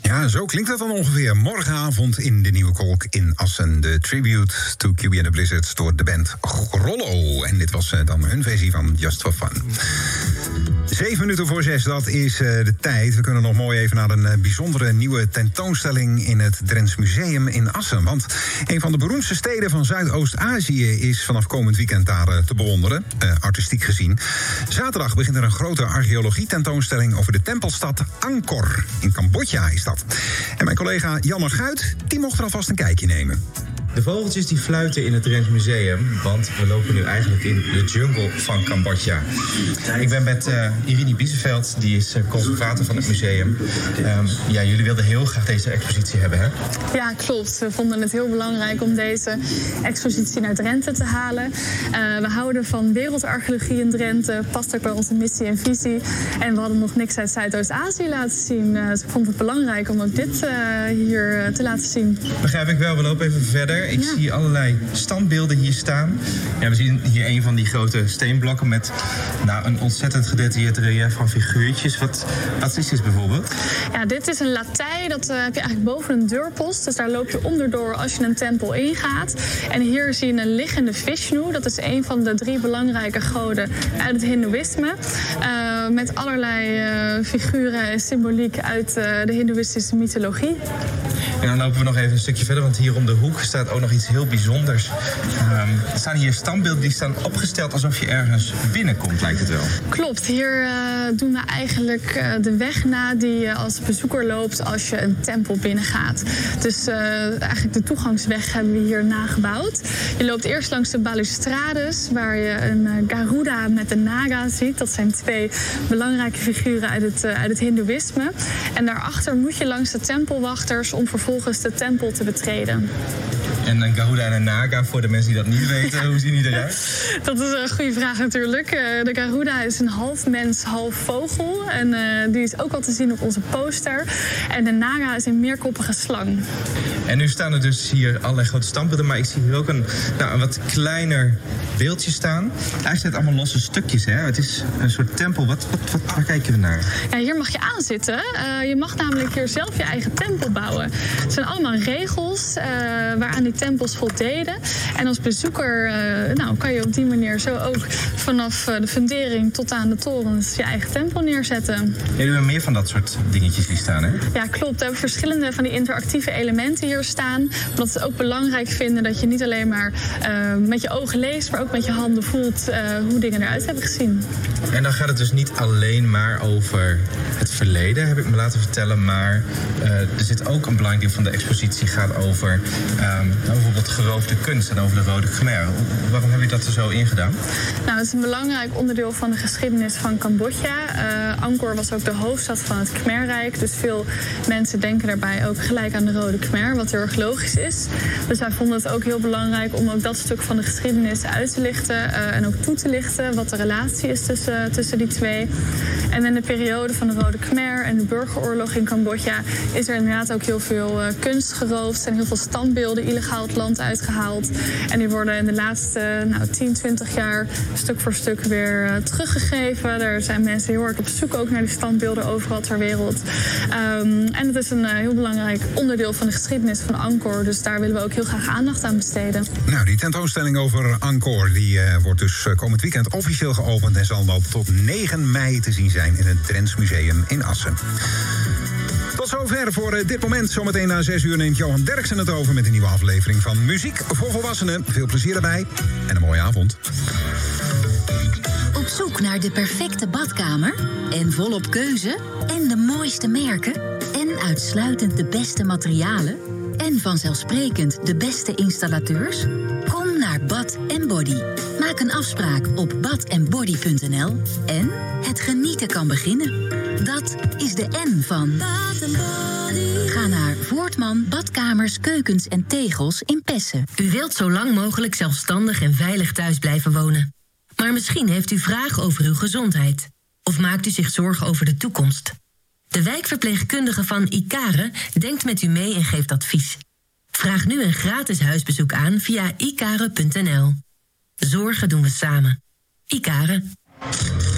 Ja, zo klinkt dat dan ongeveer. Morgenavond in de Nieuwe Kolk in Assen. De tribute to QB and the Blizzards door de band Grollo. En dit was dan hun versie van Just for Fun. 7:07, dat is de tijd. We kunnen nog mooi even naar een bijzondere nieuwe tentoonstelling in het Drents Museum in Assen. Want een van de beroemdste steden van Zuidoost-Azië is vanaf komend weekend daar te bewonderen, artistiek gezien. Zaterdag begint er een grote archeologie-tentoonstelling over de tempelstad Angkor. In Cambodja is dat. En mijn collega Jan Guit, die mocht er alvast een kijkje nemen. De vogeltjes die fluiten in het Drents Museum, want we lopen nu eigenlijk in de jungle van Cambodja. Ik ben met Irini Bieseveld, die is conservator van het museum. Jullie wilden heel graag deze expositie hebben, hè? Ja, klopt. We vonden het heel belangrijk om deze expositie naar Drenthe te halen. We houden van wereldarcheologie in Drenthe, past ook bij onze missie en visie. En we hadden nog niks uit Zuidoost-Azië laten zien. Dus ik vond het belangrijk om ook dit hier te laten zien. Begrijp ik wel, we lopen even verder. Ik zie allerlei standbeelden hier staan. Ja, we zien hier een van die grote steenblokken met een ontzettend gedetailleerd relief van figuurtjes. Wat is dit bijvoorbeeld? Ja, dit is een latij. Dat heb je eigenlijk boven een deurpost. Dus daar loop je onderdoor als je een tempel ingaat. En hier zie je een liggende Vishnu. Dat is een van de 3 belangrijke goden uit het Hindoeïsme. Met allerlei figuren en symboliek uit de Hindoeïstische mythologie. En dan lopen we nog even een stukje verder, want hier om de hoek staat ook nog iets heel bijzonders. Er staan hier standbeelden die staan opgesteld alsof je ergens binnenkomt, lijkt het wel. Klopt, hier doen we eigenlijk de weg na die je als bezoeker loopt als je een tempel binnengaat. Dus eigenlijk de toegangsweg hebben we hier nagebouwd. Je loopt eerst langs de balustrades, waar je een Garuda met een Naga ziet. Dat zijn 2 belangrijke figuren uit het Hindoeïsme. En daarachter moet je langs de tempelwachters om vervolgens de tempel te betreden. En een Garuda en een Naga, voor de mensen die dat niet weten, hoe zien die eruit? Dat is een goede vraag natuurlijk. De Garuda is een half mens, half vogel. En die is ook al te zien op onze poster. En de Naga is een meerkoppige slang. En nu staan er dus hier allerlei grote standbeelden, maar ik zie hier ook een wat kleiner beeldje staan. Eigenlijk zijn het allemaal losse stukjes, hè? Het is een soort tempel. Waar kijken we naar? Ja, hier mag je aanzitten. Je mag namelijk hier zelf je eigen tempel bouwen. Het zijn allemaal regels waaraan die tempels voldeden. En als bezoeker kan je op die manier zo ook vanaf de fundering tot aan de torens je eigen tempel neerzetten. Jullie hebben meer van dat soort dingetjes die staan, hè? Ja, klopt. We hebben verschillende van die interactieve elementen hier staan. Omdat we het ook belangrijk vinden dat je niet alleen maar met je ogen leest, maar ook met je handen voelt hoe dingen eruit hebben gezien. En dan gaat het dus niet alleen maar over het verleden, heb ik me laten vertellen. Maar er zit ook een belangrijk deel van de expositie gaat over bijvoorbeeld geroofde kunst en over de Rode Khmer. Waarom heb je dat er zo ingedaan? Nou, het is een belangrijk onderdeel van de geschiedenis van Cambodja. Angkor was ook de hoofdstad van het Khmerrijk. Dus veel mensen denken daarbij ook gelijk aan de Rode Khmer, wat heel erg logisch is. Dus wij vonden het ook heel belangrijk om ook dat stuk van de geschiedenis uit te lichten en ook toe te lichten wat de relatie is tussen die 2. En in de periode van de Rode Khmer en de burgeroorlog in Cambodja is er inderdaad ook heel veel kunst geroofd. Er zijn heel veel standbeelden illegaal het land uitgehaald. En die worden in de laatste 10, 20 jaar stuk voor stuk weer teruggegeven. Er zijn mensen heel hard op zoek ook naar die standbeelden overal ter wereld. En het is een heel belangrijk onderdeel van de geschiedenis van Angkor. Dus daar willen we ook heel graag aandacht aan besteden. Nou, die tentoonstelling over Angkor die wordt dus komend weekend officieel geopend en zal dan tot 9 mei te zien zijn in het Drents Museum in Assen. Tot zover voor dit moment. Zometeen na 6 uur neemt Johan Derksen het over met een nieuwe aflevering van Muziek voor Volwassenen. Veel plezier erbij en een mooie avond. Op zoek naar de perfecte badkamer en volop keuze en de mooiste merken en uitsluitend de beste materialen en vanzelfsprekend de beste installateurs? Kom naar Bath & Body. Maak een afspraak op bathandbody.nl en het genieten kan beginnen. Dat is de N van Bath & Body. Ga naar Voortman Badkamers, Keukens en Tegels in Pessen. U wilt zo lang mogelijk zelfstandig en veilig thuis blijven wonen. Maar misschien heeft u vragen over uw gezondheid. Of maakt u zich zorgen over de toekomst. De wijkverpleegkundige van Icare denkt met u mee en geeft advies. Vraag nu een gratis huisbezoek aan via icare.nl. Zorgen doen we samen. Icare.